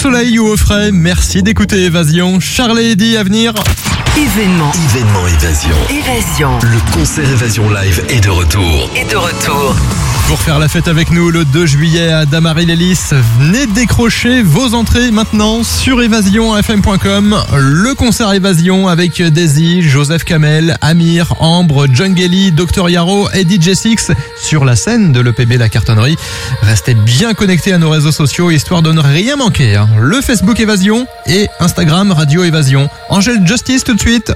soleil ou au frais, merci d'écouter Évasion. Charlie et Eddy à venir. Événement Évasion. Le concert Évasion Live est de retour. Pour faire la fête avec nous le 2 juillet à Damary-les-Lys, venez décrocher vos entrées maintenant sur évasionfm.com. Le concert Évasion avec Daisy, Joseph Kamel, Amir, Ambre, John Gelly, Dr Yaro et DJ Six sur la scène de l'EPB La Cartonnerie. Restez bien connectés à nos réseaux sociaux histoire de ne rien manquer. Le Facebook Évasion et Instagram Radio Évasion. Angèle Justice tout de suite.